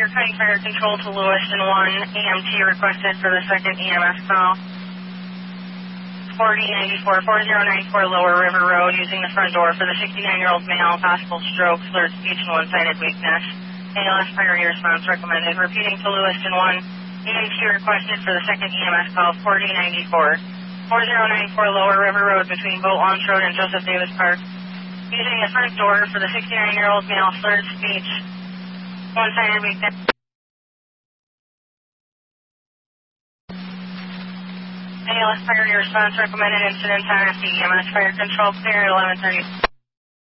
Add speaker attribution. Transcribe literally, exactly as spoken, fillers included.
Speaker 1: Fire County Fire Control to Lewiston one, A M T requested for the second E M S call. forty ninety-four, four zero nine four Lower River Road, using the front door for the sixty-nine-year-old male, possible stroke, slurred speech, and one-sided weakness. A L S priority response recommended. Repeating to Lewiston one, A M T requested for the second E M S call, forty ninety-four, four zero nine four Lower River Road, between Boat Launch Road and Joseph Davis Park, using the front door for the sixty-nine-year-old male, slurred speech, one-sided weakness. A L S priority response recommended. Incident time, E M S fire control clear at eleven thirty.